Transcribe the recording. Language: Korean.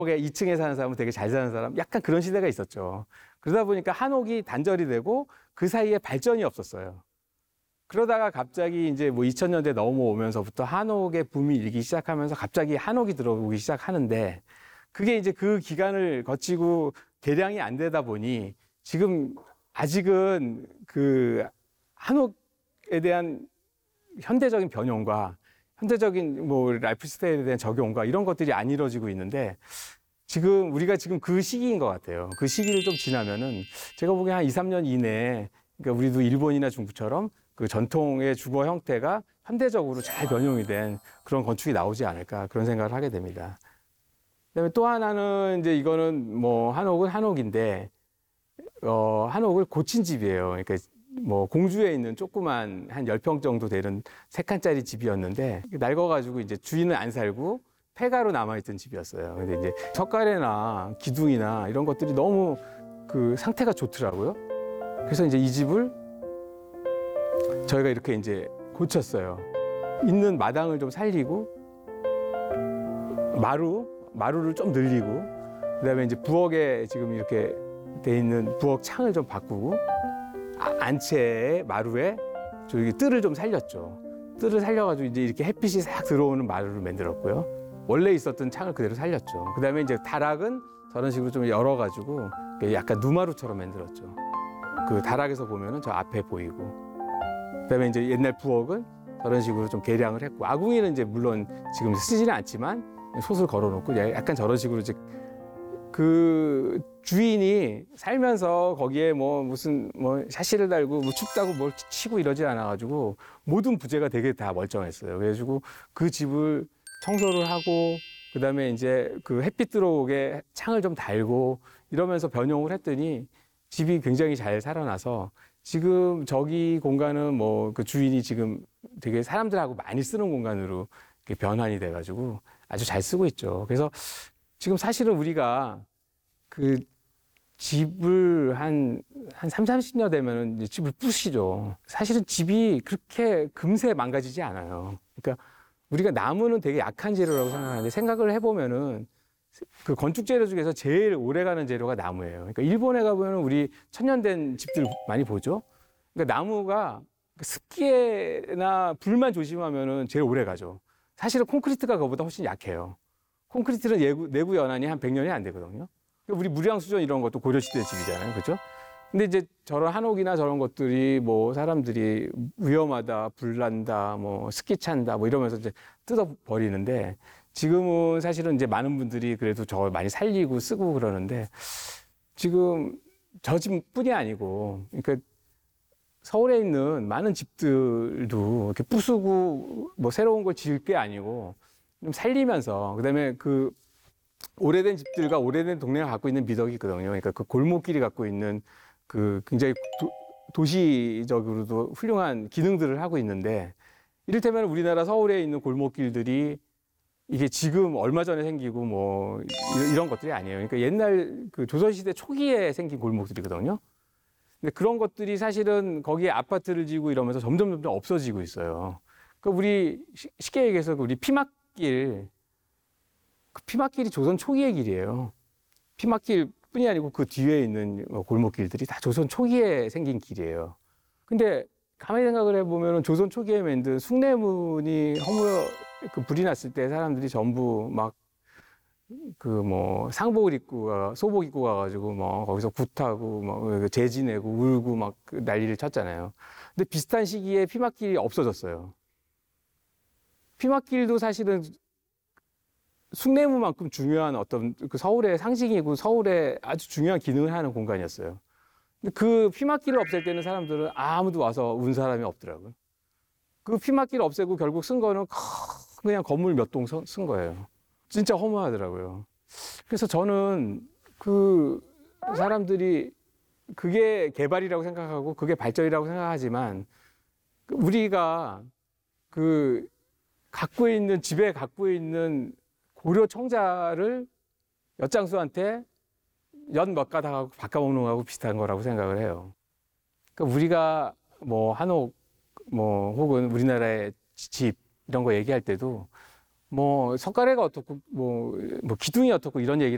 2층에 사는 사람은 되게 잘 사는 사람, 약간 그런 시대가 있었죠. 그러다 보니까 한옥이 단절이 되고 그 사이에 발전이 없었어요. 그러다가 갑자기 이제 뭐 2000년대 넘어오면서부터 한옥의 붐이 일기 시작하면서 갑자기 한옥이 들어오기 시작하는데, 그게 이제 그 기간을 거치고 개량이 안 되다 보니 지금 아직은 그 한옥에 대한 현대적인 변형과 현대적인 뭐 라이프 스타일에 대한 적용과 이런 것들이 안 이루어지고 있는데, 우리가 지금 그 시기인 것 같아요. 그 시기를 좀 지나면은 제가 보기엔 한 2, 3년 이내에, 그러니까 우리도 일본이나 중국처럼 그 전통의 주거 형태가 현대적으로 잘 변형이 된 그런 건축이 나오지 않을까, 그런 생각을 하게 됩니다. 그다음에 또 하나는 이제 이거는 뭐 한옥은 한옥인데, 한옥을 고친 집이에요. 그러니까 뭐 공주에 있는 조그만 한 10평 정도 되는 3칸짜리 집이었는데, 낡아가지고 이제 주인은 안 살고 폐가로 남아있던 집이었어요. 근데 이제 석가래나 기둥이나 이런 것들이 너무 그 상태가 좋더라고요. 그래서 이제 이 집을 저희가 이렇게 이제 고쳤어요. 있는 마당을 좀 살리고, 마루를 좀 늘리고, 그다음에 이제 부엌에 지금 이렇게 돼 있는 부엌 창을 좀 바꾸고, 안채에 마루에 저기 뜰을 좀 살렸죠. 뜰을 살려가지고 이제 이렇게 햇빛이 싹 들어오는 마루를 만들었고요. 원래 있었던 창을 그대로 살렸죠. 그다음에 이제 다락은 저런 식으로 좀 열어가지고 약간 누마루처럼 만들었죠. 그 다락에서 보면은 저 앞에 보이고, 그다음에 이제 옛날 부엌은 저런 식으로 좀 개량을 했고, 아궁이는 이제 물론 지금 쓰지는 않지만 솥을 걸어놓고 약간 저런 식으로 이제 그 주인이 살면서 거기에 뭐 무슨 뭐 샤시를 달고 뭐 춥다고 뭘 치고 이러지 않아가지고 모든 부재가 되게 다 멀쩡했어요. 그래가지고 그 집을 청소를 하고, 그다음에 이제 그 햇빛 들어오게 창을 좀 달고 이러면서 변형을 했더니 집이 굉장히 잘 살아나서 지금 저기 공간은 뭐 그 주인이 지금 되게 사람들하고 많이 쓰는 공간으로 이렇게 변환이 돼가지고 아주 잘 쓰고 있죠. 그래서 지금 사실은 우리가 그 집을 한 3, 40년 되면은 이제 집을 부시죠. 사실은 집이 그렇게 금세 망가지지 않아요. 그러니까 우리가 나무는 되게 약한 재료라고 생각하는데, 생각을 해보면은 그 건축 재료 중에서 제일 오래가는 재료가 나무예요. 그러니까 일본에 가보면 우리 천년된 집들 많이 보죠. 그러니까 나무가 습기나 불만 조심하면은 제일 오래가죠. 사실은 콘크리트가 그거보다 훨씬 약해요. 콘크리트는 내부 연한이 한 100년이 안 되거든요. 그러니까 우리 무량수전 이런 것도 고려시대 집이잖아요. 그렇죠? 근데 이제 저런 한옥이나 저런 것들이 뭐 사람들이 위험하다, 불난다, 뭐 습기 찬다, 뭐 이러면서 이제 뜯어버리는데, 지금은 사실은 이제 많은 분들이 그래도 저걸 많이 살리고 쓰고 그러는데, 지금 저 집뿐이 아니고, 그러니까 서울에 있는 많은 집들도 이렇게 부수고 뭐 새로운 걸 지을 게 아니고 좀 살리면서, 그다음에 그 오래된 집들과 오래된 동네가 갖고 있는 미덕이 있거든요. 그러니까 그 골목길이 갖고 있는 그 굉장히 도시적으로도 훌륭한 기능들을 하고 있는데, 이를테면 우리나라 서울에 있는 골목길들이 이게 지금 얼마 전에 생기고 뭐 이런 것들이 아니에요. 그러니까 옛날 그 조선시대 초기에 생긴 골목들이거든요. 근데 그런 것들이 사실은 거기에 아파트를 지고 이러면서 점점 없어지고 있어요. 그러니까 우리 쉽게 얘기해서 우리 피막길, 그 피막길이 조선 초기의 길이에요. 피막길뿐이 아니고 그 뒤에 있는 골목길들이 다 조선 초기에 생긴 길이에요. 근데 가만히 생각을 해보면 조선 초기에 만든 숭례문이 허물어 그 불이 났을 때 사람들이 전부 막 그 뭐 상복을 입고 소복 입고 가가지고 뭐 거기서 굿하고 뭐 제지 내고 울고 막 난리를 쳤잖아요. 근데 비슷한 시기에 피막길이 없어졌어요. 피막길도 사실은 숭례문만큼 중요한 어떤 그 서울의 상징이고 서울의 아주 중요한 기능을 하는 공간이었어요. 근데 그 피막길을 없앨 때는 사람들은 아무도 와서 운 사람이 없더라고요. 그 피막길을 없애고 결국 쓴 거는 그냥 건물 몇 동 쓴 거예요. 진짜 허무하더라고요. 그래서 저는 그 사람들이 그게 개발이라고 생각하고 그게 발전이라고 생각하지만, 우리가 그 집에 갖고 있는 고려 청자를 엿장수한테 엿 몇 가닥하고 바꿔먹는 거하고 비슷한 거라고 생각을 해요. 그러니까 우리가 뭐 한옥, 뭐 혹은 우리나라의 집 이런 거 얘기할 때도 뭐 석가래가 어떻고 뭐 기둥이 어떻고 이런 얘기를